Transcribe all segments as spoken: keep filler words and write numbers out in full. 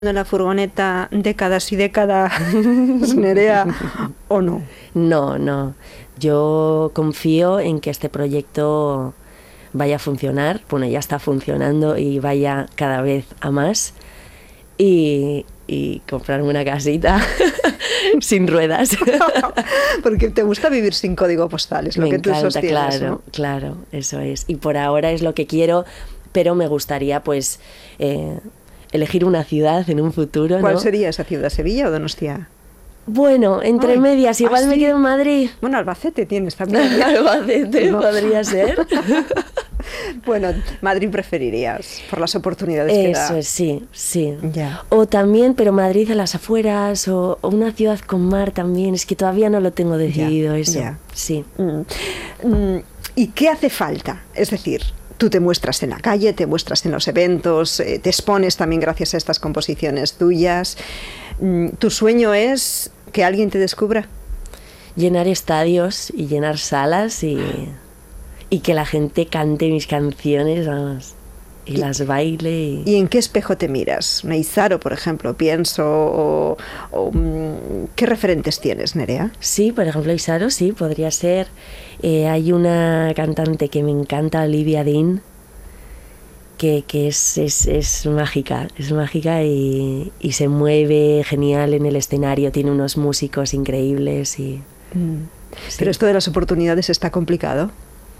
en la furgoneta décadas y décadas, Nerea, ¿o no? No, no. Yo confío en que este proyecto vaya a funcionar. Bueno, ya está funcionando y vaya cada vez a más. Y, y comprarme una casita sin ruedas. Porque te gusta vivir sin código postal, es lo Me que encanta, tú sostienes, claro, ¿no? claro, eso es. Y por ahora es lo que quiero, pero me gustaría, pues, eh, elegir una ciudad en un futuro, ¿no? ¿Cuál sería esa ciudad? ¿Sevilla o Donostia? Bueno, entre Ay, medias, igual ¿ah, me sí? quedo en Madrid. Bueno, Albacete tienes también. Albacete, No. podría ser. Bueno, Madrid preferirías por las oportunidades que da. Eso es, sí, sí. Ya. O también, pero Madrid a las afueras, o, o una ciudad con mar también. Es que todavía no lo tengo decidido, Ya, eso. ya. Sí. Mm. Mm, ¿Y qué hace falta? Es decir, tú te muestras en la calle, te muestras en los eventos, eh, te expones también gracias a estas composiciones tuyas. Mm, ¿Tu sueño es que alguien te descubra? Llenar estadios y llenar salas y, y que la gente cante mis canciones, vamos, y, Y- las baile. Y... ¿Y en qué espejo te miras? Neizaro, por ejemplo, pienso. O, o, mm, ¿qué referentes tienes, Nerea? Sí, por ejemplo, Isaro, sí, podría ser. Eh, hay una cantante que me encanta, Olivia Dean, que, que es, es, es mágica, es mágica y, y se mueve genial en el escenario, tiene unos músicos increíbles y... Mm. Sí. Pero esto de las oportunidades está complicado.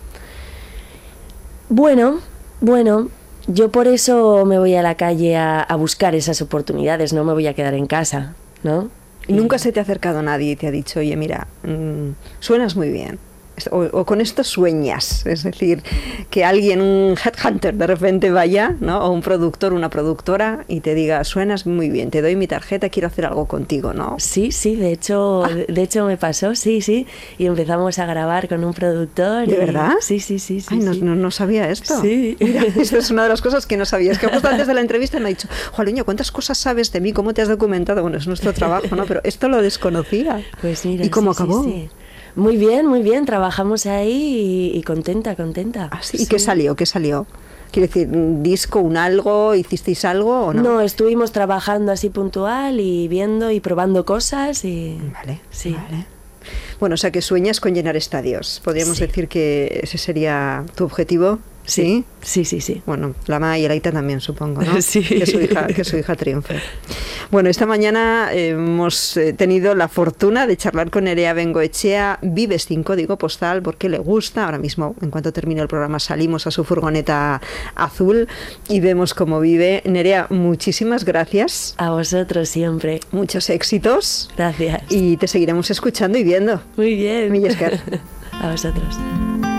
Bueno, bueno, yo por eso me voy a la calle a, a buscar esas oportunidades, no me voy a quedar en casa, ¿no? Y- Nunca se te ha acercado nadie y te ha dicho, oye, mira, mm, suenas muy bien. O, o con esto sueñas, es decir, que alguien, un headhunter, de repente vaya, ¿no? O un productor, una productora, y te diga, suenas muy bien, te doy mi tarjeta, quiero hacer algo contigo, ¿no? Sí, sí, de hecho, de, de hecho me pasó, sí, sí, y empezamos a grabar con un productor. ¿De y- verdad? Sí, sí, sí, sí. Ay, no, sí. no, no sabía esto. Sí. Mira, esa es una de las cosas que no sabía. Es que justo antes de la entrevista me ha dicho, Jualuña, ¿cuántas cosas sabes de mí? ¿Cómo te has documentado? Bueno, es nuestro trabajo, ¿no? Pero esto lo desconocía. Pues mira, ¿Y cómo sí, sí, acabó? sí. Muy bien, muy bien, trabajamos ahí y, y contenta, contenta. Ah, sí. ¿Y qué salió? ¿Qué salió? Quiero decir, ¿un disco, un algo? ¿Hicisteis algo o no? No, estuvimos trabajando así puntual y viendo y probando cosas y... Vale, Sí. vale. Bueno, o sea que sueñas con llenar estadios. Podríamos Sí. decir que ese sería tu objetivo. ¿Sí? Sí, sí, sí. Bueno, la Ma y el Aita también, supongo, ¿no? Sí. Que su hija, que su hija triunfe. Bueno, esta mañana eh, hemos eh, tenido la fortuna de charlar con Nerea Bengoechea. Vive sin código postal porque le gusta. Ahora mismo, en cuanto termine el programa, salimos a su furgoneta azul y vemos cómo vive. Nerea, muchísimas gracias. A vosotros siempre. Muchos éxitos. Gracias. Y te seguiremos escuchando y viendo. Muy bien. Mila esker. A vosotros.